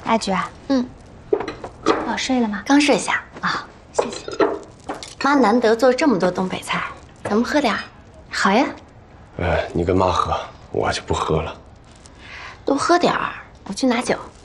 阿菊啊，宝睡了吗？ 刚睡下啊，谢谢。 妈难得做这么多东北菜，咱们喝点儿。 好呀。 你跟妈喝，我就不喝了。 多喝点儿，我去拿酒。